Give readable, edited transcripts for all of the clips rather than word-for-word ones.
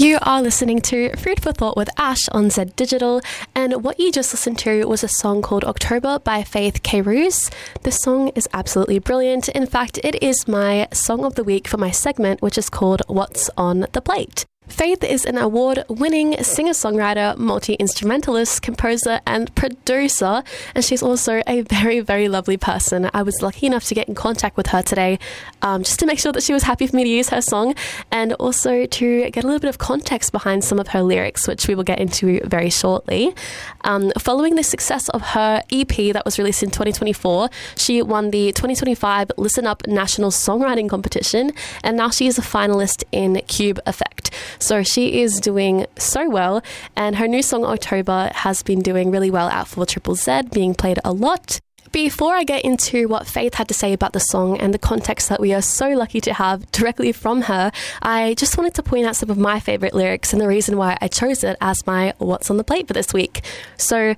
You are listening to Food for Thought with Ash on Z Digital, and what you just listened to was a song called October by Faith K-Roos. This song is absolutely brilliant. In fact, it is my song of the week for my segment, which is called What's on the Plate. Faith is an award-winning singer-songwriter, multi-instrumentalist, composer, and producer, and she's also a very, very lovely person. I was lucky enough to get in contact with her today just to make sure that she was happy for me to use her song, and also to get a little bit of context behind some of her lyrics, which we will get into very shortly. Following the success of her EP that was released in 2024, she won the 2025 Listen Up National Songwriting Competition, and now she is a finalist in Cube Effect. So she is doing so well, and her new song October has been doing really well at 4ZZZ, being played a lot. Before I get into what Faith had to say about the song and the context that we are so lucky to have directly from her, I just wanted to point out some of my favourite lyrics and the reason why I chose it as my What's on the Plate for this week. So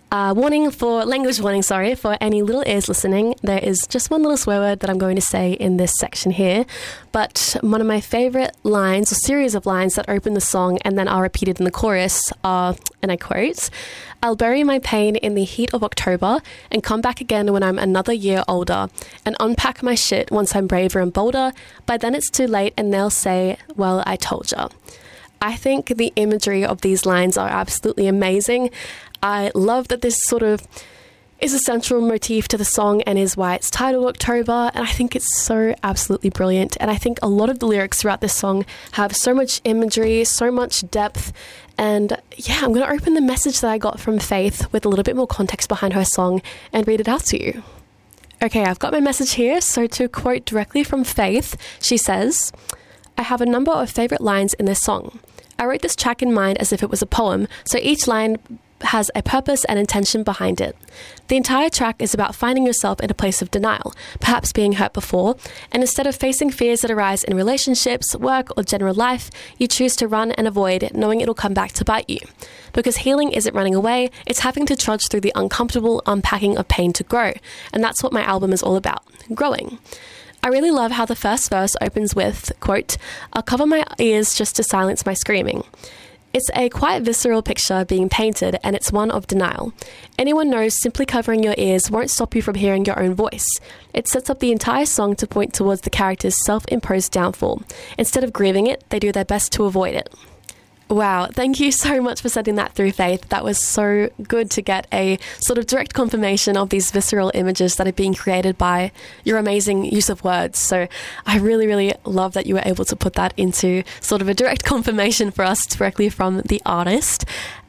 language warning, for any little ears listening. There is just one little swear word that I'm going to say in this section here, but one of my favourite lines, or series of lines that open the song and then are repeated in the chorus are, and I quote, "I'll bury my pain in the heat of October and come back again when I'm another year older and unpack my shit once I'm braver and bolder. By then it's too late and they'll say, well, I told ya." I think the imagery of these lines are absolutely amazing. I love that this sort of is a central motif to the song and is why it's titled October, and I think it's so absolutely brilliant. And I think a lot of the lyrics throughout this song have so much imagery, so much depth, and yeah, I'm going to open the message that I got from Faith with a little bit more context behind her song and read it out to you. Okay, I've got my message here, so to quote directly from Faith, she says, "I have a number of favourite lines in this song. I wrote this track in mind as if it was a poem, so each line has a purpose and intention behind it. The entire track is about finding yourself in a place of denial, perhaps being hurt before, and instead of facing fears that arise in relationships, work, or general life, you choose to run and avoid, knowing it'll come back to bite you. Because healing isn't running away, it's having to trudge through the uncomfortable unpacking of pain to grow, and that's what my album is all about, growing." I really love how the first verse opens with, quote, "I'll cover my ears just to silence my screaming." It's a quite visceral picture being painted, and it's one of denial. Anyone knows simply covering your ears won't stop you from hearing your own voice. It sets up the entire song to point towards the character's self-imposed downfall. Instead of grieving it, they do their best to avoid it. Wow, thank you so much for sending that through, Faith. That was so good to get a sort of direct confirmation of these visceral images that are being created by your amazing use of words. So I really, really love that you were able to put that into sort of a direct confirmation for us directly from the artist.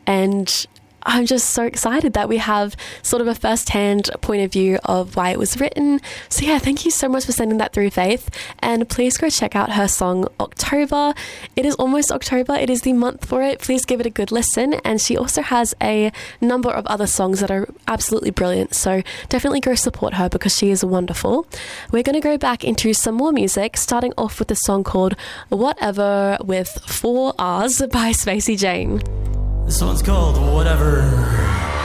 And I'm just so excited that we have sort of a first-hand point of view of why it was written. So yeah, thank you so much for sending that through, Faith. And please go check out her song October. It is almost October. It is the month for it. Please give it a good listen. And she also has a number of other songs that are absolutely brilliant. So definitely go support her because she is wonderful. We're going to go back into some more music, starting off with a song called Whatever with 4 R's by Spacey Jane. This one's called Whatever.